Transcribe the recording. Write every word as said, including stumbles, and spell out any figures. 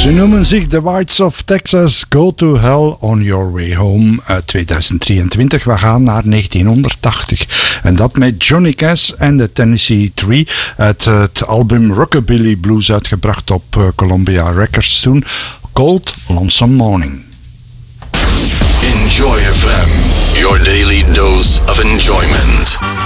Ze noemen zich The Whites of Texas, Go to Hell on Your Way Home uit tweeduizend drieëntwintig. We gaan naar negentienhonderdtachtig. En dat met Johnny Cash en de Tennessee Three uit het album Rockabilly Blues, uitgebracht op Columbia Records toen. Cold Lonesome Morning. Enjoy F M, your daily dose of enjoyment.